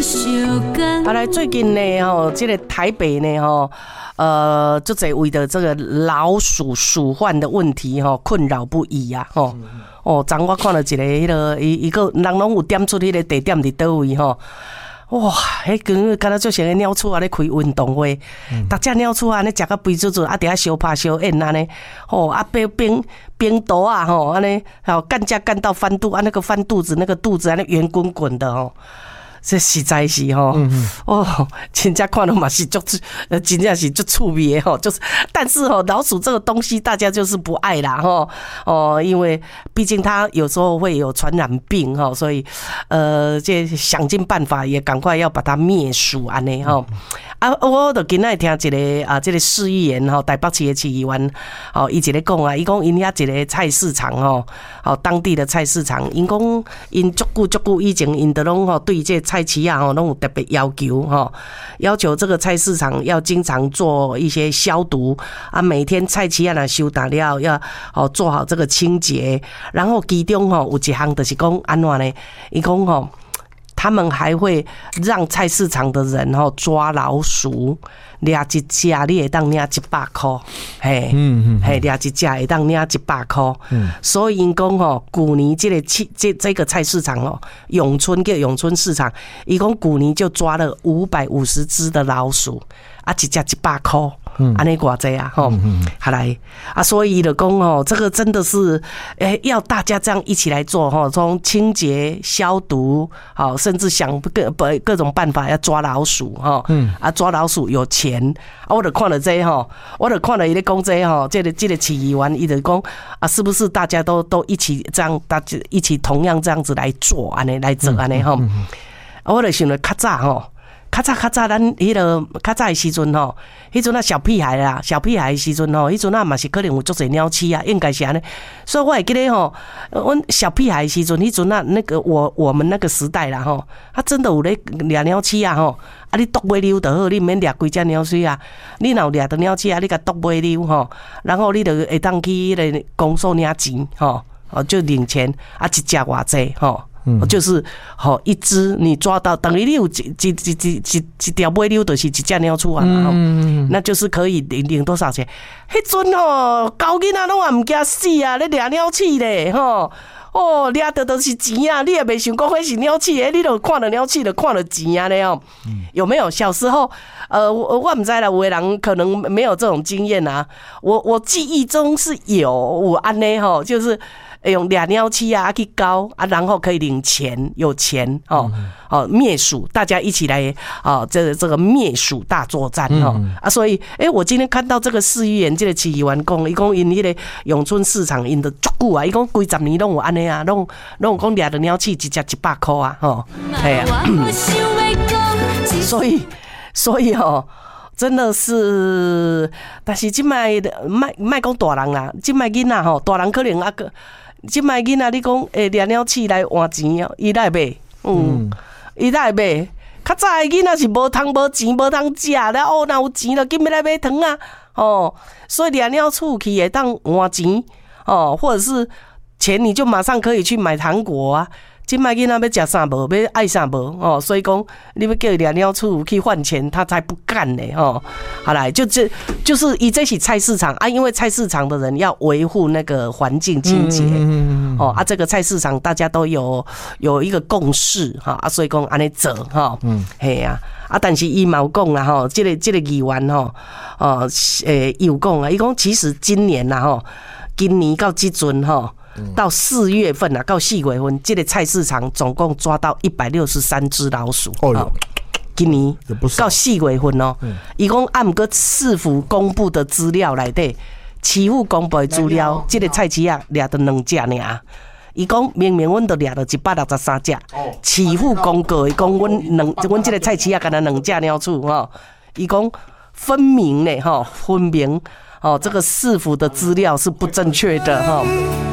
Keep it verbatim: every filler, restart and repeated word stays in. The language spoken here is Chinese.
好来，最近呢，吼，这个台北呢，吼，呃，就在为的这个老鼠鼠患的问题，吼，困扰不已啊，吼。哦，昨我看了一个迄个一一个人拢有点出迄个地点伫倒位吼。哇，迄跟敢若就像个鸟鼠啊咧开运动会，大家鸟鼠啊咧食个肥滋滋，啊伫遐相拍相演安尼，吼啊冰冰冰刀啊吼安尼，还有干架干到翻肚啊，那个翻肚子那个肚子安尼圆滚滚的吼。这实在是吼，嗯、哦，真正看到嘛是足，呃，真正是足趣味的吼，就是，但是吼，老鼠这个东西大家就是不爱啦吼，哦，因为毕竟它有时候会有传染病吼，所以，呃，这想尽办法也赶快要把它灭鼠安尼吼。啊，我就今仔听一个啊，这个市议员吼，台北市的市议员，吼，伊一个讲啊，伊讲因遐一个菜市场吼，吼当地的菜市场，因讲因足久足久以前因都拢吼对这菜市啊吼拢有特别要求吼，要求这个菜市场要经常做一些消毒啊，每天菜市啊若收打了要吼做好这个清洁，然后其中吼有一项就是讲安怎呢？伊讲吼。他们还会让菜市场的人吼抓老鼠，抓一只你会当领一百块，嘿，嗯嗯，嘿，抓一只会当领一百块，嗯，所以因讲吼，去年这个这这个菜市场哦，永春叫永春市场，伊讲去年就抓了五百五十只的老鼠，啊，一只一百块。安尼偌济啊，吼，好来啊，所以就讲哦，这个真的是，诶、欸，要大家这样一起来做哈，从清洁、消毒，好，甚至想各各种办法要抓老鼠哈，嗯，啊，抓老鼠有钱啊，我就看了这哈，我就看了伊咧讲这哈，这个这个市议员伊就讲啊，是不是大家都都一起这样，大家一起同样这样子来做安尼来做安尼哈，啊，我就想了较早吼。较早较早，咱迄个较早的时阵吼，迄阵啊小屁孩啦，小屁孩的时阵吼，迄阵啊嘛是可能有足侪鸟鼠啊，应该是安尼。所以我会记得吼，阮小屁孩的时阵，迄阵啊那个我我们那个时代啦吼，他真的有咧掠鸟鼠啊吼，啊你剁尾溜就好，你免掠规只鸟鼠啊，你若有掠到鸟鼠啊，你甲剁尾溜吼，然后你就会当去迄个公所领钱吼，哦就领钱啊一只偌济吼。嗯、就是好一只你抓到，等于你有一一一一一一条尾溜，就是一只鸟鼠啊，嗯、那就是可以领领多少钱？迄阵吼，高囡仔拢也唔惊死啊，咧掠鸟鼠咧，吼哦，掠到都是钱啊！你也袂想讲迄是鸟鼠诶，你都看到鸟鼠就看到钱啊咧哦。有没有？小时候，呃，我我唔知啦，有的人可能没有这种经验啊。我我记忆中是有有安尼吼，就是。用掠鸟鼠啊去搞啊，然后可以领钱，有钱哦哦灭鼠，大家一起来哦，这这个灭鼠大作战哦啊，所以哎、欸，我今天看到这个市议员这个市议员讲，伊讲因迄个永春市场因的足久啊，伊讲几十年拢有安尼啊，拢拢讲掠到鸟鼠一只一百块啊，吼，系啊，所以所以哦。真的是，但是今摆卖卖讲大人啦，今摆囡仔吼，大人可能啊个，今摆囡仔你讲诶，掠鸟鼠来换钱，伊来买，嗯，伊来买。较早的囡仔是无通无钱无通食，了哦，若有钱就紧要来买糖啊，哦，所以掠鸟鼠去会当换钱，哦，或者是钱你就马上可以去买糖果啊。今摆囡仔要食啥无，要爱啥无哦，所以讲你要叫掠鸟鼠去换钱，他才不干呢哦。好来，就这就是以这是菜市场啊，因为菜市场的人要维护那个环境清洁、嗯、哦啊，这个菜市场大家都有有一个共识哈啊，所以讲安尼做哈，嗯，嘿啊啊，但是伊嘛有讲啦吼，这个这个议员吼哦诶，有讲啊，伊讲其实今年啦吼，今年到这阵吼。到四月份啊，到四月份，这个菜市场总共抓到一百六十三只老鼠。哦哟，今年到四月份哦，伊讲按个市府公布的资料来底，市府公布的资料，这个菜市啊掠到两只尔。伊讲明明阮都掠到一百六十三只，市府公告伊讲阮两，阮这个菜市啊，干那两只鸟鼠吼。伊讲分明呢吼，分明哦，这个市府的资料是不正确的哈。